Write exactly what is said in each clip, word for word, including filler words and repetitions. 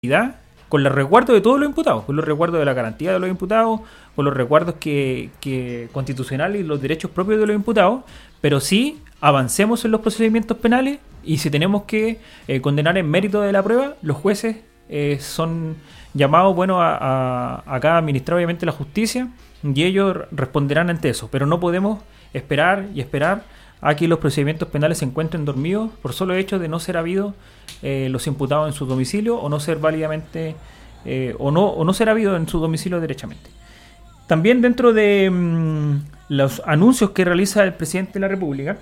con los resguardos de todos los imputados, con los resguardos de la garantía de los imputados, con los resguardos que, que constitucionales y los derechos propios de los imputados, pero sí avancemos en los procedimientos penales y si tenemos que eh, condenar en mérito de la prueba, los jueces eh, son llamados bueno, a, a, acá a administrar obviamente la justicia y ellos responderán ante eso, pero no podemos esperar y esperar a que los procedimientos penales se encuentren dormidos por solo hecho de no ser habido eh, los imputados en su domicilio o no ser válidamente eh, o no o no ser habido en su domicilio derechamente. También dentro de mmm, los anuncios que realiza el presidente de la República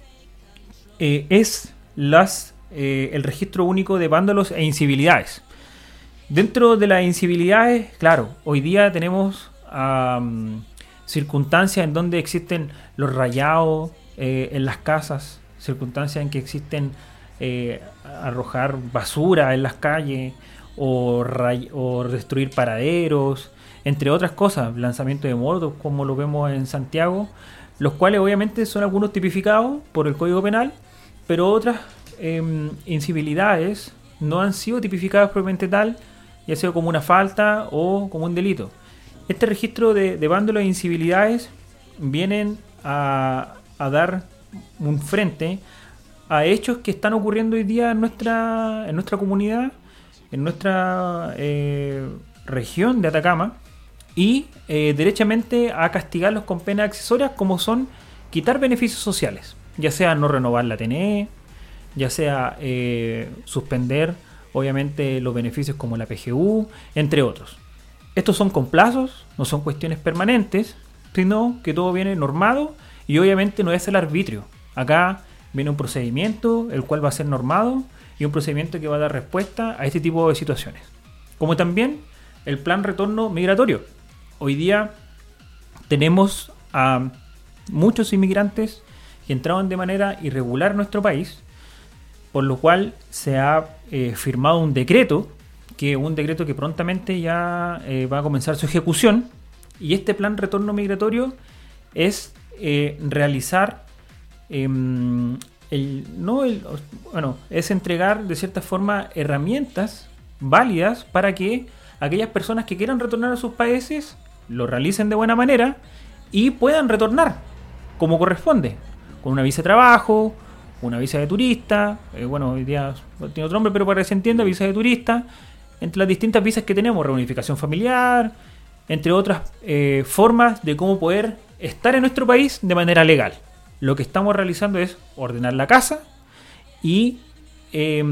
eh, es las eh, el registro único de vándalos e incivilidades. Dentro de las incivilidades, claro, hoy día tenemos um, circunstancias en donde existen los rayados Eh, en las casas, circunstancias en que existen eh, arrojar basura en las calles o, ray- o destruir paraderos, entre otras cosas, lanzamiento de molotov como lo vemos en Santiago, los cuales obviamente son algunos tipificados por el Código Penal, pero otras eh, incivilidades no han sido tipificadas propiamente tal, ya sea como una falta o como un delito. Este registro de, de vándalos e incivilidades vienen a a dar un frente a hechos que están ocurriendo hoy día en nuestra en nuestra comunidad, en nuestra eh, región de Atacama y eh, derechamente a castigarlos con penas accesorias como son quitar beneficios sociales, ya sea no renovar la T N E, ya sea eh, suspender obviamente los beneficios como la P G U, entre otros. Estos son con plazos, no son cuestiones permanentes, sino que todo viene normado. Y obviamente no es el arbitrio. Acá viene un procedimiento, el cual va a ser normado, y un procedimiento que va a dar respuesta a este tipo de situaciones. Como también el plan retorno migratorio. Hoy día tenemos a muchos inmigrantes que entraron de manera irregular en nuestro país, por lo cual se ha eh, firmado un decreto, que un decreto que prontamente ya eh, va a comenzar su ejecución, y este plan retorno migratorio es Eh, realizar eh, el, no el, bueno, es entregar de cierta forma herramientas válidas para que aquellas personas que quieran retornar a sus países lo realicen de buena manera y puedan retornar como corresponde, con una visa de trabajo, una visa de turista, eh, bueno, hoy día tiene otro nombre, pero para que se entienda, visa de turista, entre las distintas visas que tenemos, reunificación familiar, entre otras eh, formas de cómo poder estar en nuestro país de manera legal. Lo que estamos realizando es ordenar la casa y eh,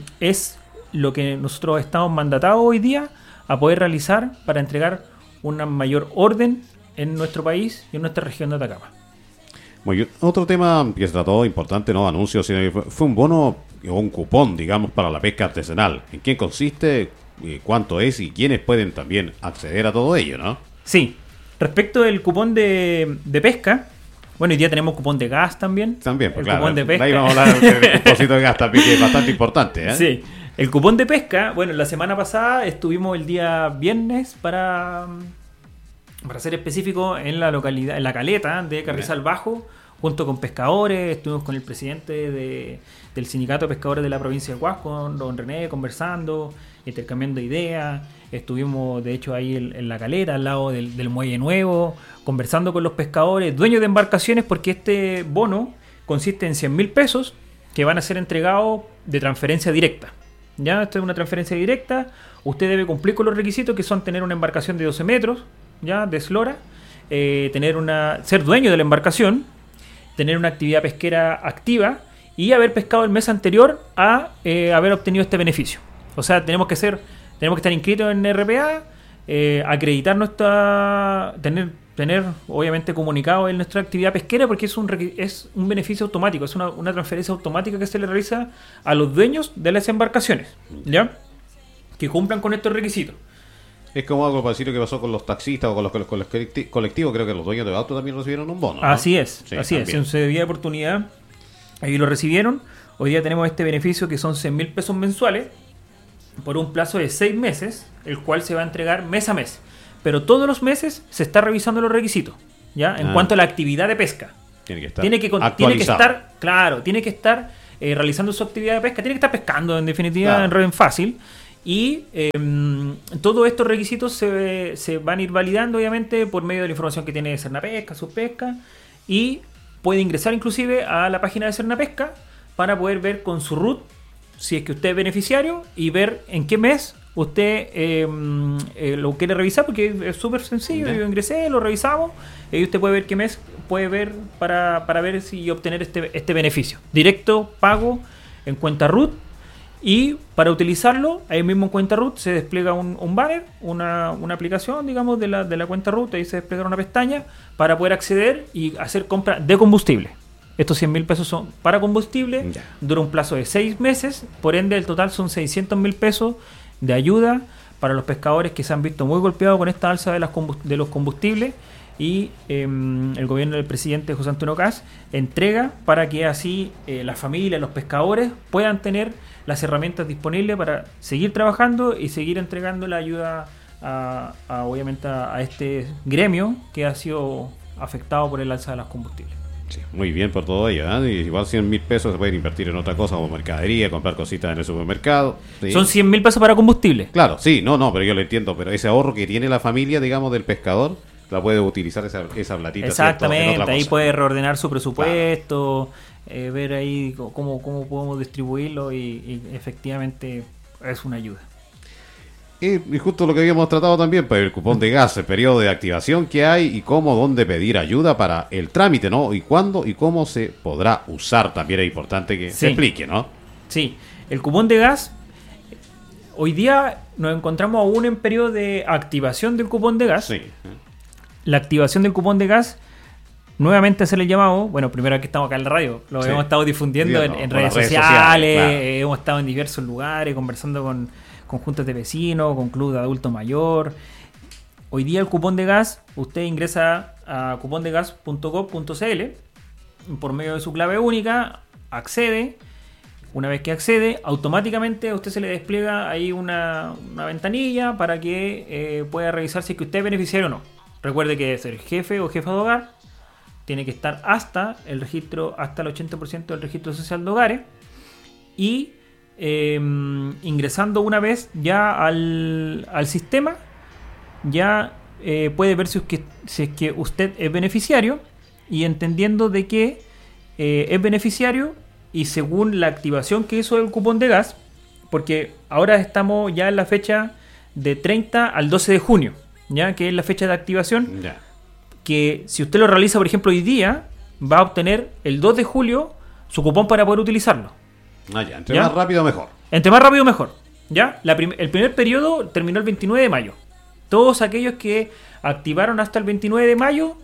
es lo que nosotros estamos mandatados hoy día a poder realizar para entregar una mayor orden en nuestro país y en nuestra región de Atacama. Muy bien. Otro tema que se trató importante, no anuncio, sino que fue, fue un bono o un cupón, digamos, para la pesca artesanal. ¿En qué consiste? ¿Cuánto es? Y quiénes pueden también acceder a todo ello, ¿no? Sí. Respecto del cupón de, de pesca, bueno, hoy día tenemos cupón de gas también. También, pues el claro. Cupón de pesca. Ahí vamos a hablar del cuponcito de gas también, que es bastante importante, ¿eh? Sí. El cupón de pesca, bueno, la semana pasada estuvimos el día viernes para, para ser específico en la localidad, en la caleta de Carrizal Bajo, junto con pescadores, estuvimos con el presidente de, del sindicato de pescadores de la provincia de Huasco, don René, conversando, intercambiando ideas. Estuvimos, de hecho, ahí en, en la calera, al lado del, del Muelle Nuevo, conversando con los pescadores, dueños de embarcaciones, porque este bono consiste en cien mil pesos que van a ser entregados de transferencia directa. Ya, esto es una transferencia directa. Usted debe cumplir con los requisitos, que son tener una embarcación de doce metros, ya, de eslora, eh, tener una, ser dueño de la embarcación, tener una actividad pesquera activa y haber pescado el mes anterior a eh, haber obtenido este beneficio. O sea, tenemos que ser Tenemos que estar inscritos en R P A, eh, acreditar nuestra... Tener, tener obviamente comunicado en nuestra actividad pesquera, porque es un, es un beneficio automático, es una, una transferencia automática que se le realiza a los dueños de las embarcaciones, ¿ya? Que cumplan con estos requisitos. Es como algo parecido que pasó con los taxistas o con los, con los colectivos. Creo que los dueños de auto también recibieron un bono, ¿no? Así es, sí, así también. es. Se debía oportunidad, ahí lo recibieron. Hoy día tenemos este beneficio que son cien mil pesos mensuales, por un plazo de seis meses, el cual se va a entregar mes a mes. Pero todos los meses se está revisando los requisitos, ¿ya? En ah. cuanto a la actividad de pesca. Tiene que estar tiene que, tiene que estar, claro, tiene que estar eh, realizando su actividad de pesca, tiene que estar pescando, en definitiva, claro. en red fácil. Y eh, todos estos requisitos se, se van a ir validando, obviamente, por medio de la información que tiene Cernapesca, Subpesca, y puede ingresar inclusive a la página de Cernapesca para poder ver con su R U T si es que usted es beneficiario y ver en qué mes usted eh, eh, lo quiere revisar, porque es súper sencillo. Yo ingresé, lo revisamos y usted puede ver qué mes puede ver para, para ver si obtener este, este beneficio. Directo, pago en cuenta R U T. Y para utilizarlo, ahí mismo en cuenta R U T se despliega un, un banner, una, una aplicación, digamos, de la, de la cuenta R U T. Ahí se despliega una pestaña para poder acceder y hacer compra de combustible. Estos cien mil pesos son para combustible, ya. Dura un plazo de seis meses, por ende el total son seiscientos mil pesos de ayuda para los pescadores que se han visto muy golpeados con esta alza de, las de los combustibles. Y eh, el gobierno del presidente José Antonio Kast entrega para que así eh, las familias, los pescadores puedan tener las herramientas disponibles para seguir trabajando y seguir entregando la ayuda a, a obviamente a, a este gremio que ha sido afectado por el alza de los combustibles. Sí, muy bien por todo ello, ¿eh? Y igual cien mil pesos se pueden invertir en otra cosa como mercadería, comprar cositas en el supermercado, ¿sí? Son cien mil pesos para combustible. Claro, sí, no, no, pero yo lo entiendo, pero ese ahorro que tiene la familia, digamos, del pescador, la puede utilizar esa, esa platita. Exactamente, ahí puede reordenar su presupuesto, claro. eh, ver ahí cómo, cómo podemos distribuirlo y, y efectivamente es una ayuda. Y, y justo lo que habíamos tratado también, pues el cupón de gas, el periodo de activación que hay y cómo, dónde pedir ayuda para el trámite, ¿no? Y cuándo y cómo se podrá usar, también es importante que sí. se explique, ¿no? Sí, el cupón de gas, hoy día nos encontramos aún en periodo de activación del cupón de gas. Sí. La activación del cupón de gas, nuevamente se le llamado, bueno, primero que estamos acá en la radio, lo sí. hemos estado difundiendo sí, en, en redes, redes sociales, sociales claro. eh, hemos estado en diversos lugares conversando con, con juntas de vecinos, con club de adulto mayor. Hoy día el cupón de gas, usted ingresa a cupón de gas punto gov punto c l por medio de su clave única, accede. Una vez que accede, automáticamente a usted se le despliega ahí una, una ventanilla para que eh, pueda revisar si es que usted es beneficiario o no. Recuerde que es el jefe o jefa de hogar, tiene que estar hasta el registro, hasta el ochenta por ciento del registro social de hogares, y eh, ingresando una vez ya al, al sistema, ya eh, puede ver si es, que, si es que usted es beneficiario, y entendiendo de que eh, es beneficiario y según la activación que hizo el cupón de gas, porque ahora estamos ya en la fecha de treinta al doce de junio, ya que es la fecha de activación, ya. Que si usted lo realiza, por ejemplo, hoy día, va a obtener el dos de julio su cupón para poder utilizarlo. Ah, ya. Entre ¿ya? más rápido mejor. Entre más rápido mejor. ¿Ya? La prim- el primer periodo terminó el veintinueve de mayo. Todos aquellos que activaron hasta el veintinueve de mayo,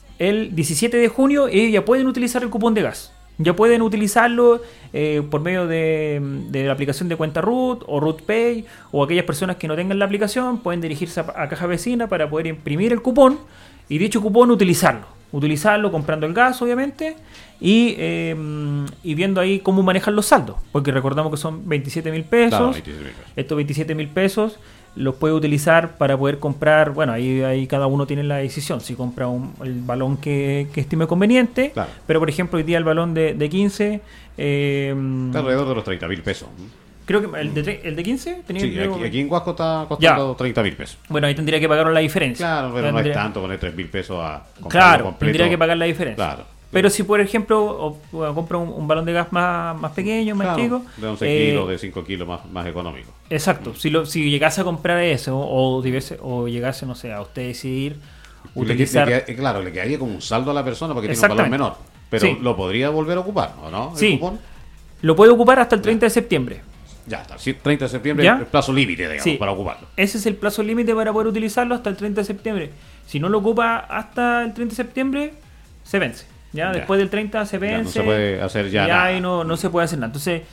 el diecisiete de junio, ellos ya pueden utilizar el cupón de gas. Ya pueden utilizarlo eh, por medio de, de la aplicación de cuenta R U T o R U T Pay, o aquellas personas que no tengan la aplicación pueden dirigirse a, a Caja Vecina para poder imprimir el cupón y dicho cupón utilizarlo. Utilizarlo comprando el gas, obviamente, y, eh, y viendo ahí cómo manejan los saldos. Porque recordamos que son veintisiete mil pesos. Claro, veintisiete mil pesos. Estos veintisiete mil pesos los puede utilizar para poder comprar, bueno, ahí, ahí cada uno tiene la decisión, si compra un, el balón que, que estime conveniente, claro. Pero por ejemplo hoy día el balón de, de quince... Eh, está alrededor de los treinta mil pesos. Creo que el de, el de quince tenía... Sí, creo, aquí, aquí en Huasco está costando ya. treinta mil pesos. Bueno, ahí tendría que pagar la diferencia. Claro, pero tendría... no es tanto poner tres mil pesos a comprar claro, completo. Tendría que pagar la diferencia. Claro. Pero si, por ejemplo, o, o compra un, un balón de gas más, más pequeño, más claro, chico... de once eh, kilos, de cinco kilos más, más económico. Exacto. Si, lo, si llegase a comprar eso, o, diverse, o llegase, no sé, a usted decidir utilizar... Le, le, claro, le quedaría como un saldo a la persona porque tiene un valor menor. Pero sí. Lo podría volver a ocupar, ¿o no? ¿El sí. cupón? Lo puede ocupar hasta el treinta ya. de septiembre. Ya, hasta el treinta de septiembre ¿Ya? el plazo límite, digamos, sí. para ocuparlo. Ese es el plazo límite para poder utilizarlo hasta el treinta de septiembre. Si no lo ocupa hasta el treinta de septiembre, se vence. Ya, ya, después del treinta se vence. Ya no se puede hacer ya, ya nada. Y no, no se puede hacer nada. Entonces,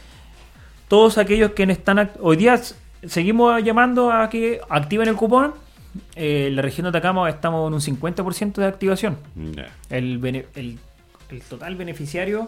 todos aquellos que están hoy día seguimos llamando a que activen el cupón. Eh, en la región de Atacama estamos en un cincuenta por ciento de activación. Ya. El, el, el total beneficiario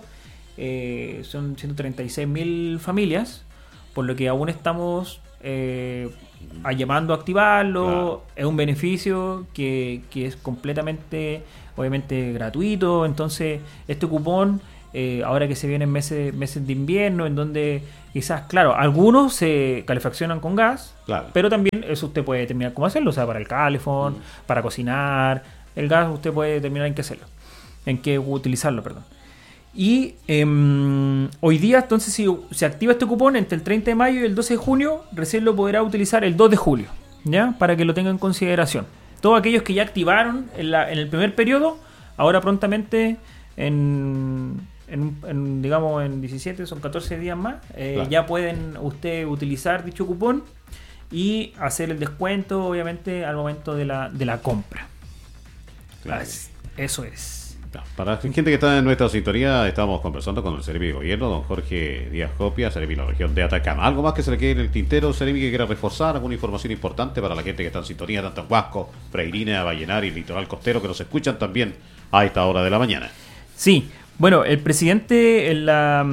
eh, son ciento treinta y seis mil familias, por lo que aún estamos eh, a llamando a activarlo. Claro. Es un beneficio que, que es completamente... obviamente gratuito, entonces este cupón eh, ahora que se vienen meses, meses de invierno, en donde quizás, claro, algunos se calefaccionan con gas, claro. pero también eso usted puede determinar cómo hacerlo, o sea, para el calefón, mm. para cocinar, el gas usted puede determinar en qué hacerlo, en qué utilizarlo, perdón. Y eh, hoy día, entonces, si se activa este cupón entre el treinta de mayo y el doce de junio, recién lo podrá utilizar el dos de julio, ¿ya? Para que lo tengan en consideración. Todos aquellos que ya activaron en, la, en el primer periodo, ahora prontamente, en, en, en digamos, en diecisiete, son catorce días más, eh, claro. ya pueden usted utilizar dicho cupón y hacer el descuento, obviamente, al momento de la, de la compra. Claro. Eso es. Para la gente que está en nuestra sintonía, estamos conversando con el Seremi de Gobierno, don Jorge Díaz Copia, Seremi de la región de Atacama. ¿Algo más que se le quede en el tintero, Seremi, que quiera reforzar? ¿Alguna información importante para la gente que está en sintonía, tanto en Huasco, Freirina, Vallenar y Litoral Costero, que nos escuchan también a esta hora de la mañana? Sí, bueno, el presidente, en la,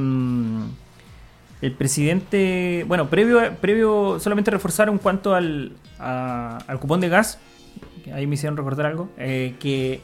el presidente, bueno, previo, previo solamente reforzar en cuanto al, a, al cupón de gas, ahí me hicieron recordar algo, eh, que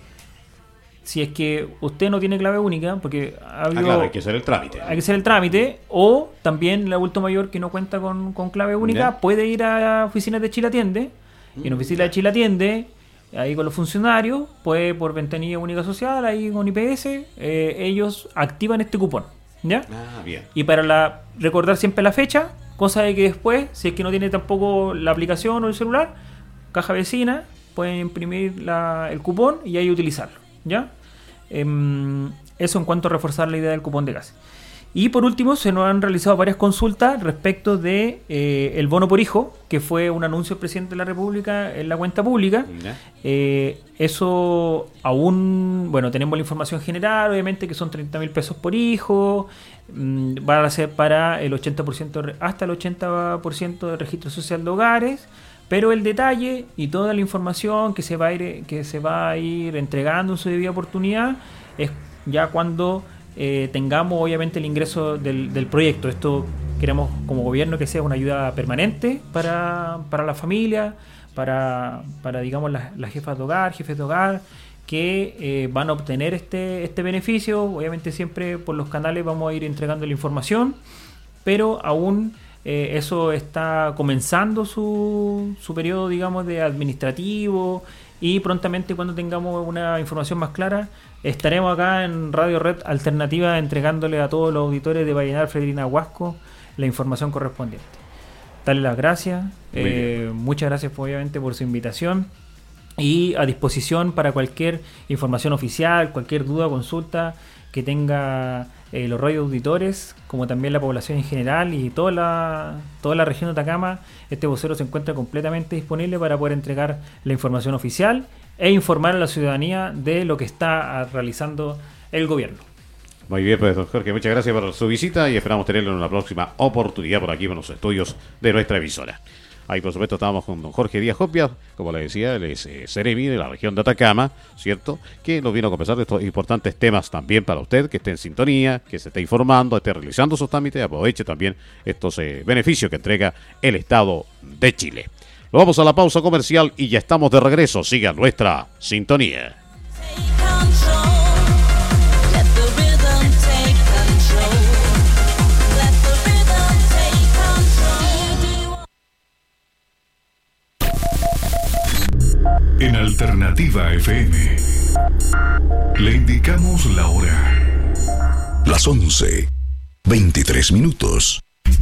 si es que usted no tiene clave única, porque ha habido, ah, claro, hay que hacer el trámite. Hay que hacer el trámite, o también el adulto mayor que no cuenta con, con clave única, ¿ya? Puede ir a oficinas de Chile Atiende, y en oficina de Chile Atiende, ahí con los funcionarios, puede por ventanilla única social, ahí con I P S, eh, ellos activan este cupón, ¿ya? Ah, bien. Y para la, recordar siempre la fecha, cosa de que después, si es que no tiene tampoco la aplicación o el celular, caja vecina, pueden imprimir la, el cupón y ahí utilizarlo, ¿ya? Eh, eso en cuanto a reforzar la idea del cupón de gas. Y por último, se nos han realizado varias consultas respecto de eh, el bono por hijo, que fue un anuncio del presidente de la República en la cuenta pública. Eh, eso aún, bueno, tenemos la información general, obviamente, que son treinta mil pesos por hijo, mmm, va a ser para el ochenta por ciento, hasta el ochenta por ciento de registro social de hogares. Pero el detalle y toda la información que se va a ir, que se va a ir entregando en su debida oportunidad es ya cuando eh, tengamos obviamente el ingreso del, del proyecto. Esto queremos como gobierno que sea una ayuda permanente para, para la familia, para, para digamos las, las jefas de hogar, jefes de hogar que eh, van a obtener este, este beneficio. Obviamente siempre por los canales vamos a ir entregando la información, pero aún Eh, eso está comenzando su, su periodo, digamos, de administrativo, y prontamente, cuando tengamos una información más clara, estaremos acá en Radio Red Alternativa entregándole a todos los auditores de Vallenar, Freirina, Huasco la información correspondiente. Darle las gracias, eh, muchas gracias obviamente por su invitación, y a disposición para cualquier información oficial, cualquier duda o consulta que tenga eh, los radio auditores, como también la población en general y toda la, toda la región de Atacama. Este vocero se encuentra completamente disponible para poder entregar la información oficial e informar a la ciudadanía de lo que está realizando el gobierno. Muy bien, pues, don Jorge, muchas gracias por su visita y esperamos tenerlo en una próxima oportunidad por aquí en los estudios de nuestra emisora. Ahí, por supuesto, estábamos con don Jorge Díaz Copia, como le decía, él es eh, Seremi de la región de Atacama, ¿cierto? Que nos vino a conversar de estos importantes temas también para usted, que esté en sintonía, que se esté informando, esté realizando sus trámites, aproveche también estos eh, beneficios que entrega el Estado de Chile. Nos vamos a la pausa comercial y ya estamos de regreso. Siga nuestra sintonía. En Alternativa F M le indicamos la hora. Las once, veintitrés minutos.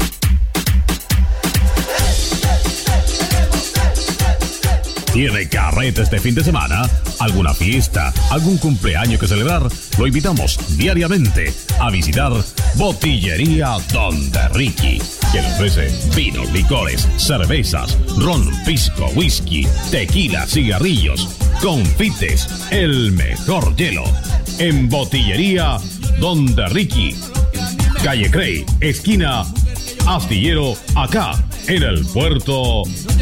¿Tiene carrete este fin de semana? ¿Alguna fiesta? ¿Algún cumpleaños que celebrar? Lo invitamos diariamente a visitar Botillería Donde Ricky, que le ofrece vinos, licores, cervezas, ron, pisco, whisky, tequila, cigarrillos, confites, el mejor hielo. En Botillería Donde Ricky, calle Cray, esquina Astillero, acá en el puerto